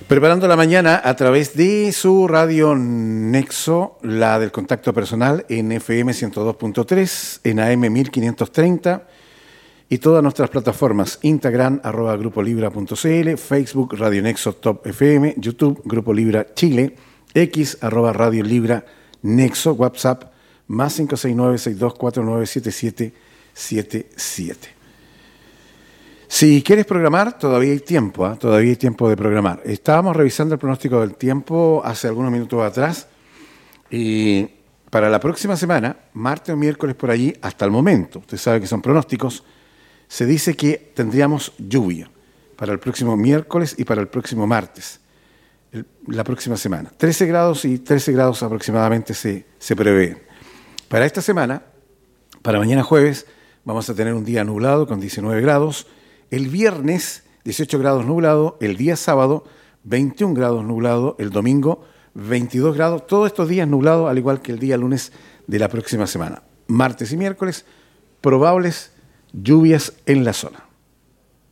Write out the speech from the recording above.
Preparando la mañana a través de su radio Nexo, la del contacto personal en FM 102.3, en AM 1530 y todas nuestras plataformas: Instagram, @grupolibra.cl, Facebook, Radio Nexo Top FM, YouTube, Grupo Libra Chile, X, @Radio Libra Nexo, WhatsApp, más 569-6249-7777. Si quieres programar, todavía hay tiempo, todavía hay tiempo de programar. Estábamos revisando el pronóstico del tiempo hace algunos minutos atrás y para la próxima semana, martes o miércoles por allí, hasta el momento, usted sabe que son pronósticos, se dice que tendríamos lluvia para el próximo miércoles y para el próximo martes, la próxima semana. 13 grados y 13 grados aproximadamente se prevén. Para esta semana, para mañana jueves, vamos a tener un día nublado con 19 grados. El viernes, 18 grados nublado. El día sábado, 21 grados nublado. El domingo, 22 grados. Todos estos días nublados, al igual que el día lunes de la próxima semana. Martes y miércoles, probables lluvias en la zona.